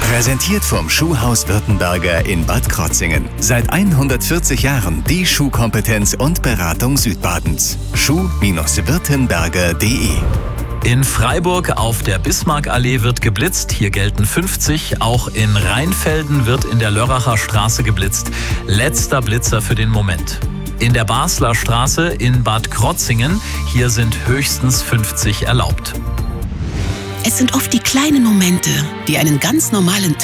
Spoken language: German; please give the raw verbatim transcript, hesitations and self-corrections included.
Präsentiert vom Schuhhaus Württemberger in Bad Krotzingen. Seit hundertvierzig Jahren die Schuhkompetenz und Beratung Südbadens. Schuh-Württemberger punkt de. In Freiburg auf der Bismarckallee wird geblitzt, hier gelten fünfzig. Auch in Rheinfelden wird in der Lörracher Straße geblitzt. Letzter Blitzer für den Moment. In der Basler Straße in Bad Krotzingen, hier sind höchstens fünfzig erlaubt. Es sind oft die kleinen Momente, die einen ganz normalen